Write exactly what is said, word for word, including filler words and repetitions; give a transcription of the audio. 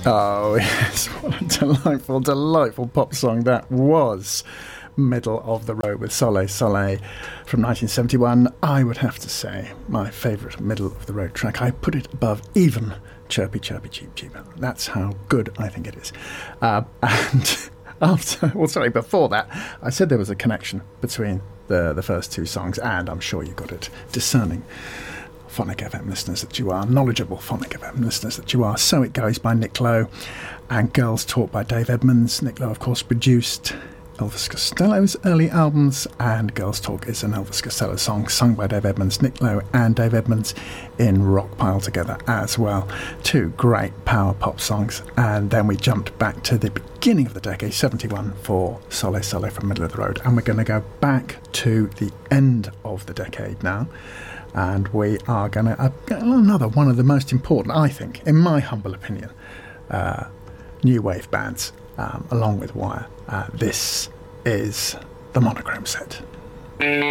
Oh, yes, what a delightful, delightful pop song that was. Middle of the Road with Soleil Soleil from nineteen seventy-one. I would have to say my favourite Middle of the Road track. I put it above even Chirpy Chirpy Cheep Cheep. That's how good I think it is. Uh, and after, well, sorry, before that, I said there was a connection between the, the first two songs, and I'm sure you got it. Discerning Phonic F M listeners that you are, knowledgeable Phonic F M listeners that you are. So It Goes by Nick Lowe and Girls Talk by Dave Edmunds. Nick Lowe, of course, produced Elvis Costello's early albums, and Girls Talk is an Elvis Costello song sung by Dave Edmunds, Nick Lowe and Dave Edmunds in Rockpile together as well. Two great power pop songs. And then we jumped back to the beginning of the decade, seventy-one, for Soleil Soleil from Middle of the Road. And we're going to go back to the end of the decade now. And we are going to, uh, another one of the most important, I think, in my humble opinion, uh, new wave bands, um, along with Wire. Uh, this is the Monochrome Set.